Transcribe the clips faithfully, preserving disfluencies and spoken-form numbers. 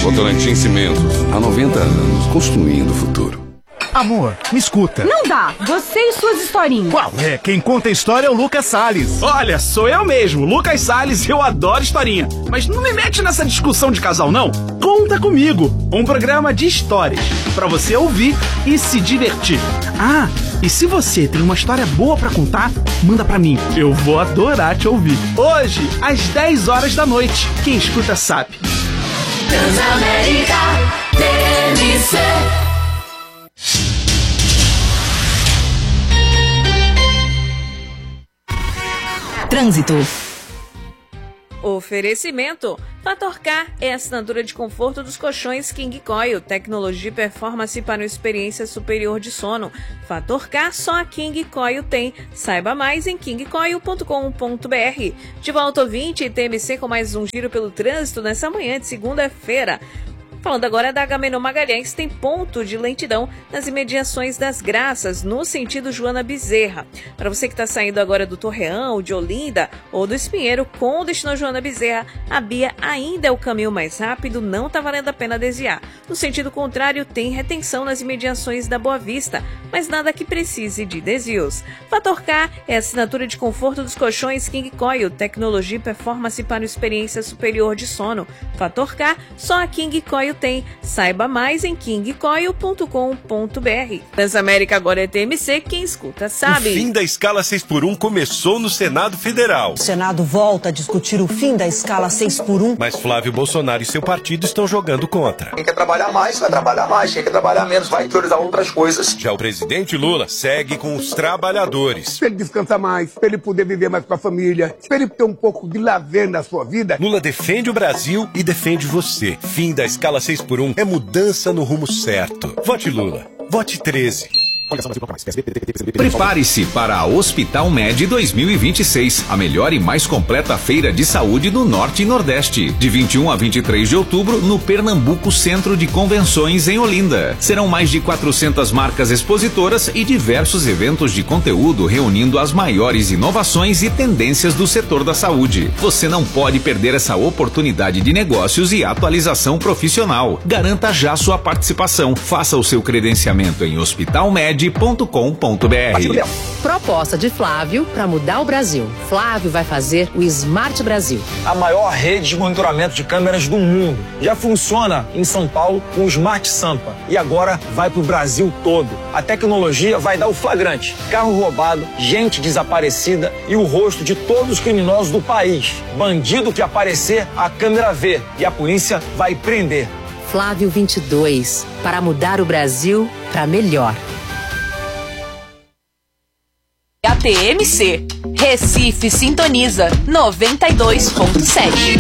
Votorantim Cimentos, há noventa anos, construindo o futuro. Amor, me escuta. Não dá, você e suas historinhas. Qual é? Quem conta a história é o Lucas Salles. Olha, sou eu mesmo, Lucas Salles, e eu adoro historinha. Mas não me mete nessa discussão de casal, não. Conta Comigo, um programa de histórias, pra você ouvir e se divertir. Ah, e se você tem uma história boa pra contar, manda pra mim, eu vou adorar te ouvir. Hoje, às dez horas da noite, quem escuta sabe. Transamérica T M C. Trânsito. Oferecimento. Fatorcar é a assinatura de conforto dos colchões King Coil. Tecnologia e performance para uma experiência superior de sono. Fatorcar só a King Coil tem. Saiba mais em king coil ponto com ponto b r. De volta, ouvinte, T M C com mais um giro pelo trânsito nessa manhã de segunda-feira. Falando agora da Agamenon Magalhães, tem ponto de lentidão nas imediações das Graças, no sentido Joana Bezerra. Para você que está saindo agora do Torreão, de Olinda ou do Espinheiro com o destino Joana Bezerra, a Bia ainda é o caminho mais rápido, não está valendo a pena desviar. No sentido contrário, tem retenção nas imediações da Boa Vista, mas nada que precise de desvios. Fatorcar é a assinatura de conforto dos colchões King Coil, tecnologia e performance para uma experiência superior de sono. Fatorcar, só a King Coil tem. Saiba mais em king coil ponto com ponto b r. Transamérica agora é T M C, quem escuta sabe. O fim da escala seis por um começou no Senado Federal. O Senado volta a discutir o fim da escala seis por um. Mas Flávio Bolsonaro e seu partido estão jogando contra. Quem quer trabalhar mais, vai trabalhar mais. Quem quer trabalhar menos, vai priorizar outras coisas. Já o presidente Lula segue com os trabalhadores. Para ele descansar mais, para ele poder viver mais com a família, para ele ter um pouco de lazer na sua vida. Lula defende o Brasil e defende você. Fim da escala seis por um é mudança no rumo certo. Vote Lula. Vote treze. Prepare-se para a Hospital Med dois mil e vinte e seis, a melhor e mais completa feira de saúde do Norte e Nordeste. De vinte e um a vinte e três de outubro, no Pernambuco Centro de Convenções, em Olinda. Serão mais de quatrocentas marcas expositoras e diversos eventos de conteúdo reunindo as maiores inovações e tendências do setor da saúde. Você não pode perder essa oportunidade de negócios e atualização profissional. Garanta já sua participação. Faça o seu credenciamento em hospitalmed ponto com ponto b r. Proposta de Flávio para mudar o Brasil. Flávio vai fazer o Smart Brasil. A maior rede de monitoramento de câmeras do mundo. Já funciona em São Paulo com o Smart Sampa e agora vai para o Brasil todo. A tecnologia vai dar o flagrante. Carro roubado, gente desaparecida e o rosto de todos os criminosos do país. Bandido que aparecer, a câmera vê e a polícia vai prender. Flávio vinte e dois, para mudar o Brasil para melhor. A T M C. Recife sintoniza noventa e dois ponto sete.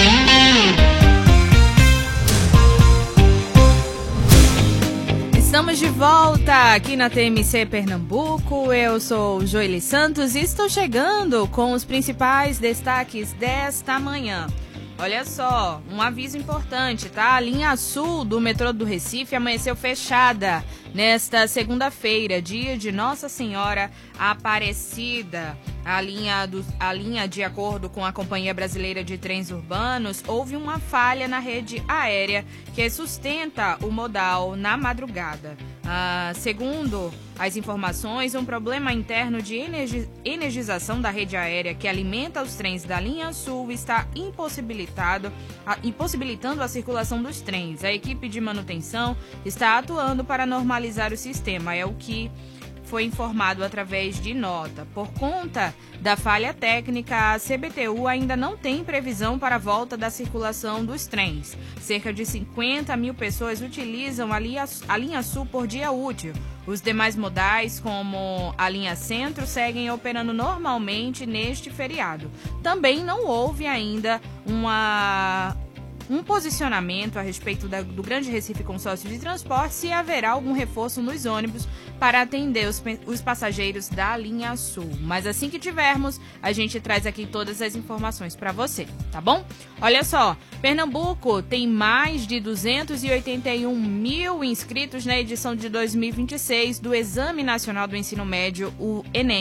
Estamos de volta aqui na T M C Pernambuco. Eu sou Joeli Santos e estou chegando com os principais destaques desta manhã. Olha só, um aviso importante, tá? A linha sul do metrô do Recife amanheceu fechada nesta segunda-feira, dia de Nossa Senhora Aparecida. A linha, do, a linha, de acordo com a Companhia Brasileira de Trens Urbanos, houve uma falha na rede aérea que sustenta o modal na madrugada. Ah, segundo as informações, um problema interno de energi- energização da rede aérea que alimenta os trens da linha sul está impossibilitado, a, impossibilitando a circulação dos trens. A equipe de manutenção está atuando para normalizar o sistema, é o que foi informado através de nota. Por conta da falha técnica, a C B T U ainda não tem previsão para a volta da circulação dos trens. Cerca de cinquenta mil pessoas utilizam a linha, a linha sul por dia útil. Os demais modais, como a linha centro, seguem operando normalmente neste feriado. Também não houve ainda uma... um posicionamento a respeito da, do Grande Recife Consórcio de Transporte, se haverá algum reforço nos ônibus para atender os, os passageiros da linha sul. Mas assim que tivermos, a gente traz aqui todas as informações para você, tá bom? Olha só, Pernambuco tem mais de duzentos e oitenta e um mil inscritos na edição de dois mil e vinte e seis do Exame Nacional do Ensino Médio, o Enem.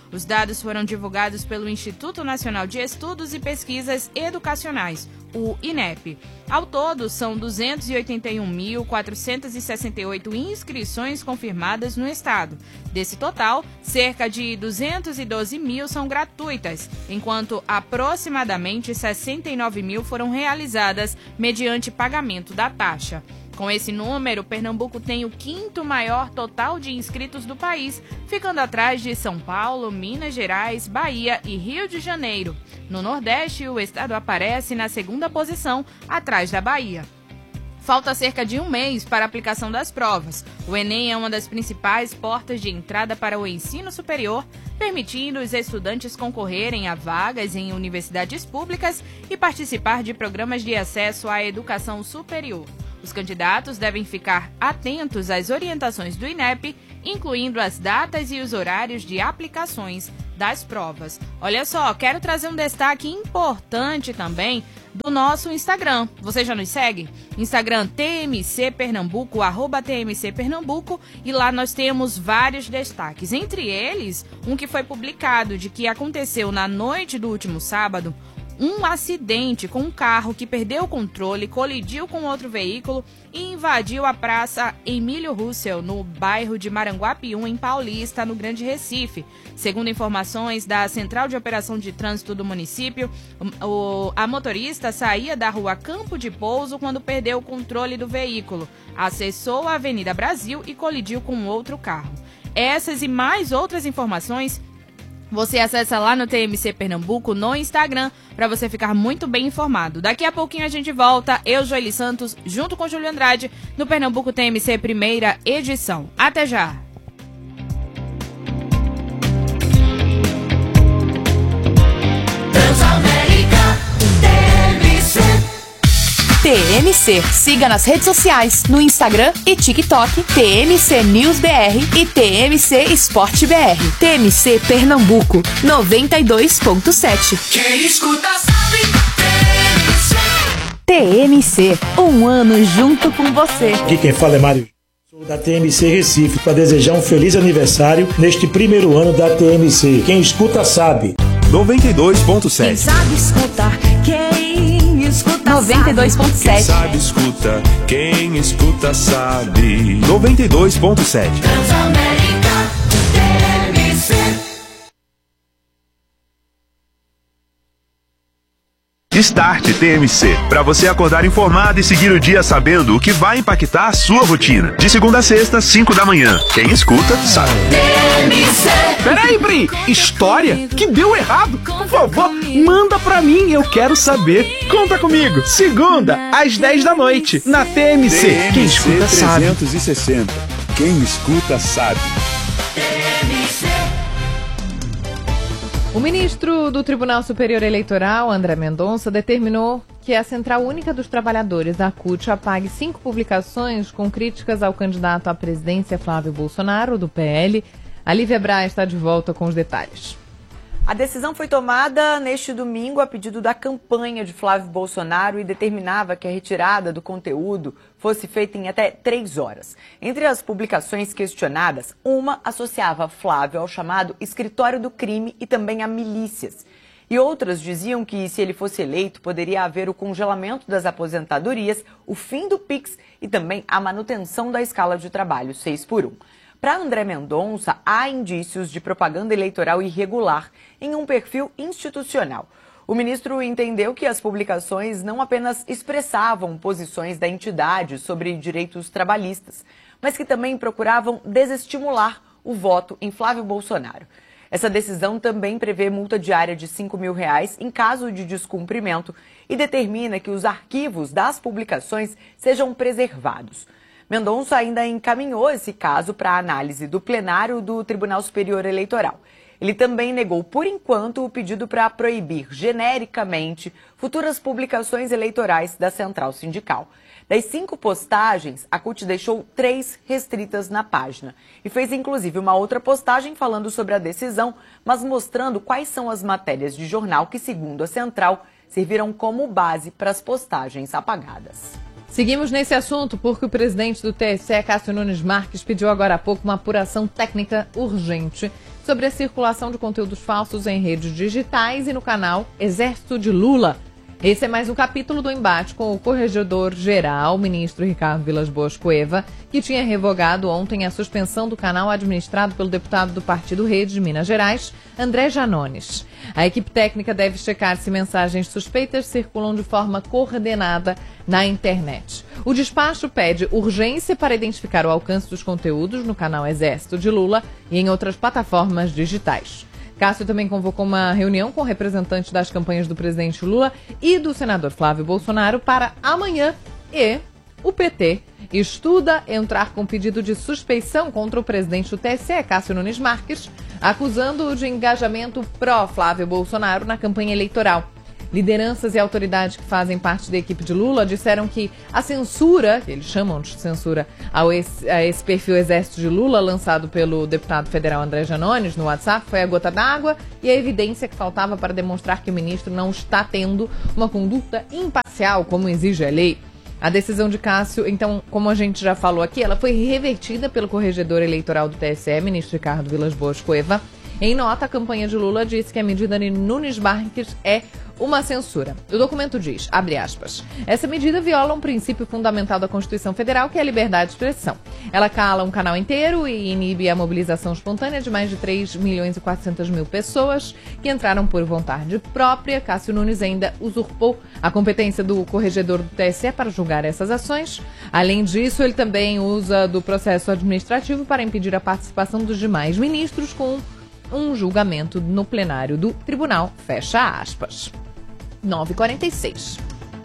Os dados foram divulgados pelo Instituto Nacional de Estudos e Pesquisas Educacionais, o INEP. Ao todo, são duzentos e oitenta e um mil, quatrocentos e sessenta e oito inscrições confirmadas no estado. Desse total, cerca de duzentos e doze mil são gratuitas, enquanto aproximadamente sessenta e nove mil foram realizadas mediante pagamento da taxa. Com esse número, Pernambuco tem o quinto maior total de inscritos do país, ficando atrás de São Paulo, Minas Gerais, Bahia e Rio de Janeiro. No Nordeste, o estado aparece na segunda posição, atrás da Bahia. Falta cerca de um mês para a aplicação das provas. O Enem é uma das principais portas de entrada para o ensino superior, permitindo os estudantes concorrerem a vagas em universidades públicas e participar de programas de acesso à educação superior. Os candidatos devem ficar atentos às orientações do INEP, incluindo as datas e os horários de aplicações das provas. Olha só, quero trazer um destaque importante também do nosso Instagram. Você já nos segue? Instagram T M C Pernambuco, arroba T M C Pernambuco, e lá nós temos vários destaques. Entre eles, um que foi publicado de que aconteceu na noite do último sábado, um acidente com um carro que perdeu o controle, colidiu com outro veículo e invadiu a praça Emílio Russell, no bairro de Maranguapium, em Paulista, no Grande Recife. Segundo informações da Central de Operação de Trânsito do município, o, a motorista saía da rua Campo de Pouso quando perdeu o controle do veículo, acessou a Avenida Brasil e colidiu com outro carro. Essas e mais outras informações você acessa lá no T M C Pernambuco no Instagram para você ficar muito bem informado. Daqui a pouquinho a gente volta, eu, Joeli Santos, junto com Júlio Andrade, no Pernambuco T M C primeira edição. Até já! T M C. Siga nas redes sociais, no Instagram e TikTok, T M C News B R e T M C Esporte B R. T M C Pernambuco, noventa e dois ponto sete. Quem escuta sabe, T M C, um ano junto com você. Aqui quem fala é Mário, sou da T M C Recife, para desejar um feliz aniversário neste primeiro ano da T M C. Quem escuta sabe. noventa e dois ponto sete. Quem sabe escutar, quem escuta noventa e dois ponto sete. Quem sabe escuta, quem escuta sabe. noventa e dois ponto sete. Transamérica, T M C. Start T M C, para você acordar informado e seguir o dia sabendo o que vai impactar a sua rotina. De segunda a sexta, cinco da manhã. Quem escuta, sabe. T M C. Peraí, Pri, história que deu errado? Por favor, manda pra mim, eu quero saber. Conta comigo, segunda, às dez da noite, na T M C. Quem escuta, sabe. trezentos e sessenta. Quem escuta, sabe. O ministro do Tribunal Superior Eleitoral, André Mendonça, determinou que a Central Única dos Trabalhadores, a CUT, apague cinco publicações com críticas ao candidato à presidência Flávio Bolsonaro, do P L. A Lívia Braz está de volta com os detalhes. A decisão foi tomada neste domingo a pedido da campanha de Flávio Bolsonaro e determinava que a retirada do conteúdo fosse feita em até três horas. Entre as publicações questionadas, uma associava Flávio ao chamado Escritório do Crime e também a milícias. E outras diziam que, se ele fosse eleito, poderia haver o congelamento das aposentadorias, o fim do Pix e também a manutenção da escala de trabalho seis por um. Para André Mendonça, há indícios de propaganda eleitoral irregular em um perfil institucional. O ministro entendeu que as publicações não apenas expressavam posições da entidade sobre direitos trabalhistas, mas que também procuravam desestimular o voto em Flávio Bolsonaro. Essa decisão também prevê multa diária de cinco mil reais em caso de descumprimento e determina que os arquivos das publicações sejam preservados. Mendonça ainda encaminhou esse caso para a análise do plenário do Tribunal Superior Eleitoral. Ele também negou, por enquanto, o pedido para proibir genericamente futuras publicações eleitorais da Central Sindical. Das cinco postagens, a CUT deixou três restritas na página e fez inclusive uma outra postagem falando sobre a decisão, mas mostrando quais são as matérias de jornal que, segundo a Central, serviram como base para as postagens apagadas. Seguimos nesse assunto porque o presidente do T S E, Cássio Nunes Marques, pediu agora há pouco uma apuração técnica urgente sobre a circulação de conteúdos falsos em redes digitais e no canal Exército de Lula. Esse é mais um capítulo do embate com o corregedor-geral, o ministro Ricardo Vilas Boas Cueva, que tinha revogado ontem a suspensão do canal administrado pelo deputado do Partido Rede de Minas Gerais, André Janones. A equipe técnica deve checar se mensagens suspeitas circulam de forma coordenada na internet. O despacho pede urgência para identificar o alcance dos conteúdos no canal Exército de Lula e em outras plataformas digitais. Cássio também convocou uma reunião com representantes das campanhas do presidente Lula e do senador Flávio Bolsonaro para amanhã e o P T estuda entrar com pedido de suspeição contra o presidente do T S E, Cássio Nunes Marques, acusando-o de engajamento pró-Flávio Bolsonaro na campanha eleitoral. Lideranças e autoridades que fazem parte da equipe de Lula disseram que a censura, que eles chamam de censura, ao esse, a esse perfil Exército de Lula, lançado pelo deputado federal André Janones no WhatsApp, foi a gota d'água e a evidência que faltava para demonstrar que o ministro não está tendo uma conduta imparcial, como exige a lei. A decisão de Cássio, então, como a gente já falou aqui, ela foi revertida pelo corregedor eleitoral do T S E, ministro Ricardo Vilas Boas Cueva. Em nota, a campanha de Lula disse que a medida de Nunes Marques é uma censura. O documento diz, abre aspas, essa medida viola um princípio fundamental da Constituição Federal, que é a liberdade de expressão. Ela cala um canal inteiro e inibe a mobilização espontânea de mais de três milhões e quatrocentas mil pessoas que entraram por vontade própria. Cássio Nunes ainda usurpou a competência do corregedor do T S E para julgar essas ações. Além disso, ele também usa do processo administrativo para impedir a participação dos demais ministros com um julgamento no plenário do tribunal. Fecha aspas. nove e quarenta e seis.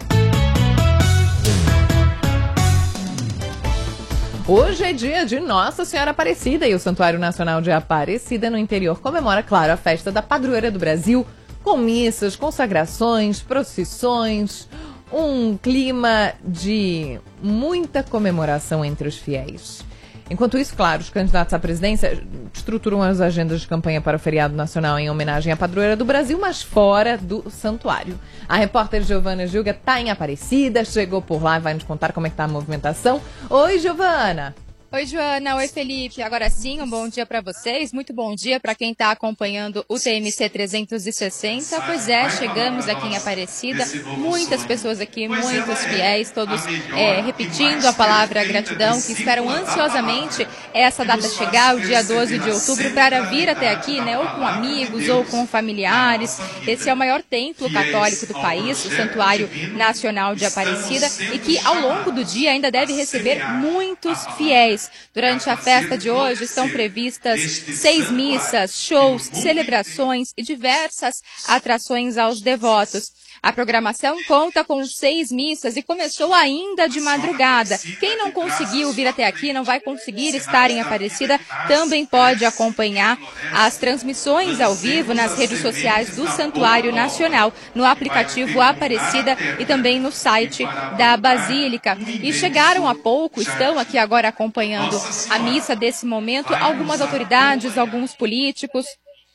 Hoje é dia de Nossa Senhora Aparecida e o Santuário Nacional de Aparecida no interior comemora, claro, a festa da padroeira do Brasil, com missas, consagrações, procissões, um clima de muita comemoração entre os fiéis. Enquanto isso, claro, os candidatos à presidência estruturam as agendas de campanha para o feriado nacional em homenagem à padroeira do Brasil, mas fora do santuário. A repórter Giovana Gilga está em Aparecida, chegou por lá e vai nos contar como é que está a movimentação. Oi, Giovana! Oi, Joana. Oi, Felipe. Agora sim, um bom dia para vocês. Muito bom dia para quem está acompanhando o T M C trezentos e sessenta. Pois é, chegamos aqui em Aparecida. Muitas pessoas aqui, muitos fiéis, todos é, repetindo a palavra gratidão, que esperam ansiosamente essa data chegar, o dia doze de outubro, para vir até aqui, né, ou com amigos ou com familiares. Esse é o maior templo católico do país, o Santuário Nacional de Aparecida, e que ao longo do dia ainda deve receber muitos fiéis. Durante a festa de hoje estão previstas seis missas, shows, celebrações e diversas atrações aos devotos. A programação conta com seis missas e começou ainda de madrugada. Quem não conseguiu vir até aqui, não vai conseguir estar em Aparecida, também pode acompanhar as transmissões ao vivo nas redes sociais do Santuário Nacional, no aplicativo Aparecida e também no site da Basílica. E chegaram há pouco, estão aqui agora acompanhando a missa desse momento, algumas autoridades, alguns políticos.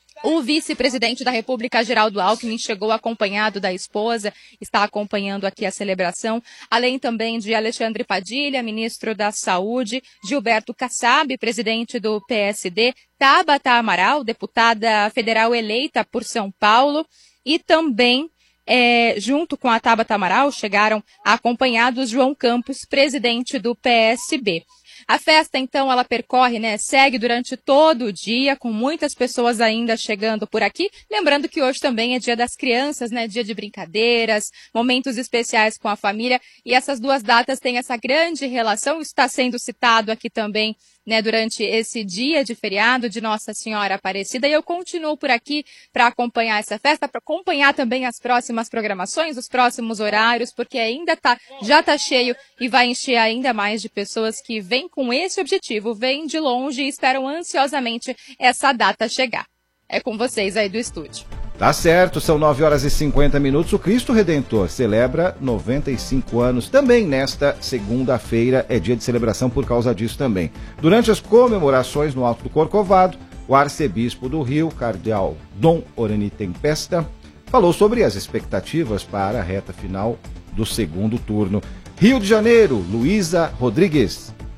O vice-presidente da República, Geraldo Alckmin, chegou acompanhado da esposa, está acompanhando aqui a celebração, além também de Alexandre Padilha, ministro da Saúde, Gilberto Kassab, presidente do P S D, Tabata Amaral, deputada federal eleita por São Paulo, e também, é, junto com a Tabata Amaral, chegaram acompanhados João Campos, presidente do P S B. A festa, então, ela percorre, né, segue durante todo o dia, com muitas pessoas ainda chegando por aqui. Lembrando que hoje também é dia das crianças, né, dia de brincadeiras, momentos especiais com a família. E essas duas datas têm essa grande relação, está sendo citado aqui também, né, durante esse dia de feriado de Nossa Senhora Aparecida. E eu continuo por aqui para acompanhar essa festa, para acompanhar também as próximas programações, os próximos horários, porque ainda tá, já tá cheio e vai encher ainda mais de pessoas que vêm com esse objetivo, vêm de longe e esperam ansiosamente essa data chegar. É com vocês aí do estúdio. Tá certo, são nove horas e cinquenta minutos. O Cristo Redentor celebra noventa e cinco anos. Também nesta segunda-feira é dia de celebração por causa disso também. Durante as comemorações no Alto do Corcovado, o arcebispo do Rio, cardeal Dom Orani Tempesta, falou sobre as expectativas para a reta final do segundo turno. Rio de Janeiro, Luísa Rodrigues.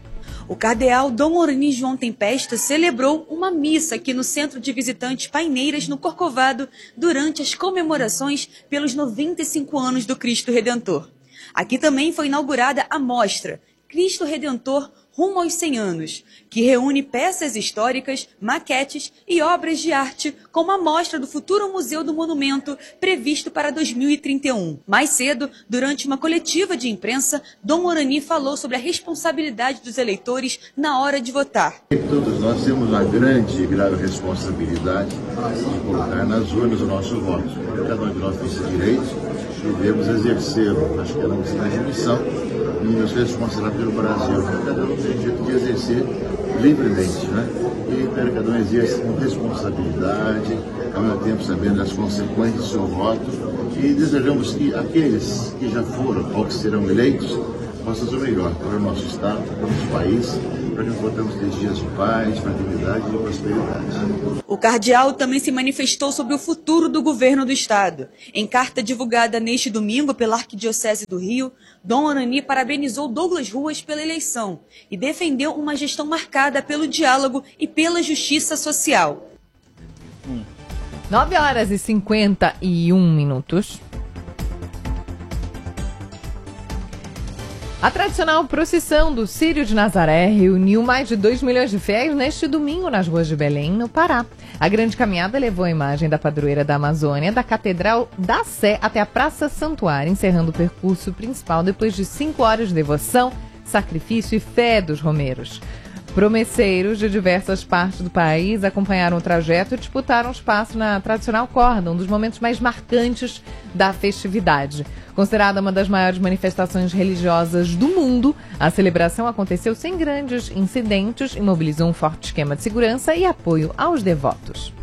O cardeal Dom Orani João Tempesta celebrou uma missa aqui no Centro de Visitantes Paineiras, no Corcovado, durante as comemorações pelos noventa e cinco anos do Cristo Redentor. Aqui também foi inaugurada a mostra Cristo Redentor Rumo aos cem anos, que reúne peças históricas, maquetes e obras de arte com uma mostra do futuro Museu do Monumento previsto para dois mil e trinta e um. Mais cedo, durante uma coletiva de imprensa, Dom Orani falou sobre a responsabilidade dos eleitores na hora de votar. Todos nós temos uma grande e grave responsabilidade de colocar nas urnas o nosso voto. Cada um de nós tem esse direito e devemos exercê-lo. Acho que é uma grande missão e nos responsáveis pelo Brasil. Cada um tem o direito de exercer livremente, né? E espero que cada um exerça com responsabilidade, ao mesmo tempo sabendo das consequências do seu voto, e desejamos que aqueles que já foram ou que serão eleitos possam ser o melhor para o nosso Estado, para o nosso país, para que possamos ter dias de paz, de fraternidade e de prosperidade. O cardeal também se manifestou sobre o futuro do governo do Estado. Em carta divulgada neste domingo pela Arquidiocese do Rio, Dom Orani parabenizou Douglas Ruas pela eleição e defendeu uma gestão marcada pelo diálogo e pela justiça social. nove horas e cinquenta e um minutos. A tradicional procissão do Círio de Nazaré reuniu mais de dois milhões de fiéis neste domingo nas ruas de Belém, no Pará. A grande caminhada levou a imagem da padroeira da Amazônia, da Catedral da Sé até a Praça Santuário, encerrando o percurso principal depois de cinco horas de devoção, sacrifício e fé dos romeiros. Promesseiros de diversas partes do país acompanharam o trajeto e disputaram espaço na tradicional corda, um dos momentos mais marcantes da festividade. Considerada uma das maiores manifestações religiosas do mundo, a celebração aconteceu sem grandes incidentes e mobilizou um forte esquema de segurança e apoio aos devotos.